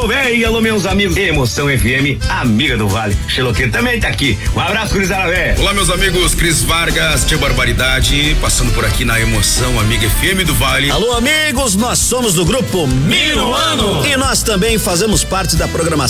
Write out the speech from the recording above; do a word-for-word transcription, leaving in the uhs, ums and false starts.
Alô, véi, alô, meus amigos. Emoção F M, amiga do Vale. Xeloqueiro também tá aqui. Um abraço, Crisara, véi. Olá, meus amigos. Cris Vargas, Tia Barbaridade, passando por aqui na Emoção, amiga F M do Vale. Alô, amigos, nós somos do grupo Minuano e nós também fazemos parte da programação